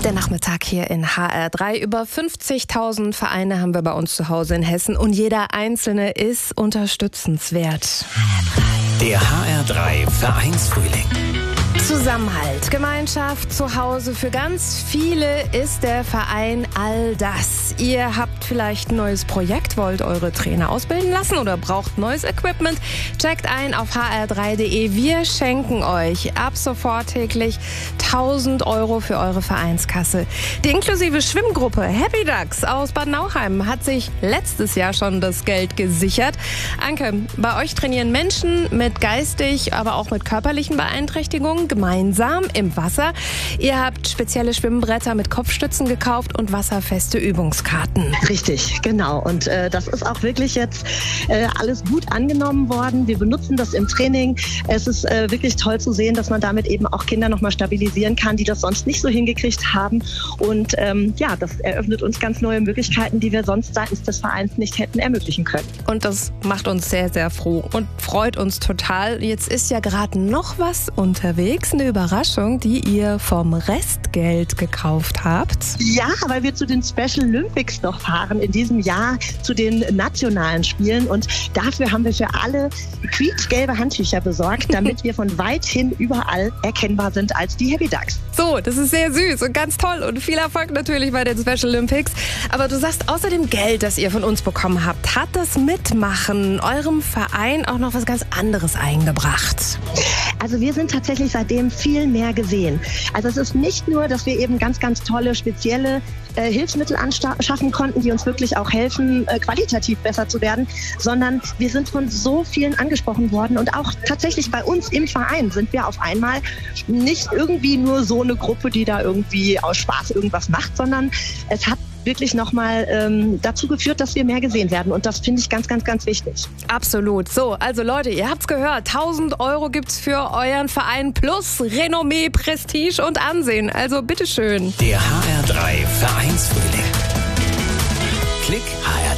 Der Nachmittag hier in HR3. Über 50.000 Vereine haben wir bei uns zu Hause in Hessen und jeder einzelne ist unterstützenswert. Der HR3 Vereinsfrühling. Zusammenhalt, Gemeinschaft, Zuhause. Für ganz viele ist der Verein all das. Ihr habt vielleicht ein neues Projekt, wollt eure Trainer ausbilden lassen oder braucht neues Equipment? Checkt ein auf hr3.de. Wir schenken euch ab sofort täglich 1.000 € für eure Vereinskasse. Die inklusive Schwimmgruppe Happy Ducks aus Bad Nauheim hat sich letztes Jahr schon das Geld gesichert. Anke, bei euch trainieren Menschen mit geistig, aber auch mit körperlichen Beeinträchtigungen gemeinsam im Wasser. Ihr habt spezielle Schwimmbretter mit Kopfstützen gekauft und wasserfeste Übungskarten. Richtig, genau. Und das ist auch wirklich jetzt alles gut angenommen worden. Wir benutzen das im Training. Es ist wirklich toll zu sehen, dass man damit eben auch Kinder nochmal stabilisieren kann, die das sonst nicht so hingekriegt haben. Und das eröffnet uns ganz neue Möglichkeiten, die wir sonst seitens des Vereins nicht hätten ermöglichen können. Und das macht uns sehr, sehr froh und freut uns total. Jetzt ist ja gerade noch was unterwegs. Eine Überraschung, die ihr vom Restgeld gekauft habt. Ja, weil wir zu den Special Olympics noch fahren in diesem Jahr, zu den nationalen Spielen. Und dafür haben wir für alle quietschgelbe Handtücher besorgt, damit wir von weithin überall erkennbar sind als die Happy Ducks. So, das ist sehr süß und ganz toll und viel Erfolg natürlich bei den Special Olympics. Aber du sagst, außer dem Geld, das ihr von uns bekommen habt, hat das Mitmachen eurem Verein auch noch was ganz anderes eingebracht. Also wir sind tatsächlich seitdem viel mehr gesehen. Also es ist nicht nur, dass wir eben ganz, ganz tolle, spezielle Hilfsmittel anschaffen konnten, die uns wirklich auch helfen, qualitativ besser zu werden, sondern wir sind von so vielen angesprochen worden und auch tatsächlich bei uns im Verein sind wir auf einmal nicht irgendwie nur so eine Gruppe, die da irgendwie aus Spaß irgendwas macht, sondern es hat wirklich nochmal dazu geführt, dass wir mehr gesehen werden. Und das finde ich ganz, ganz, ganz wichtig. Absolut. So, also Leute, ihr habt's gehört. 1.000 € gibt's für euren Verein plus Renommee, Prestige und Ansehen. Also bitteschön. Der HR3 Vereinsfrühling. Klick HR3.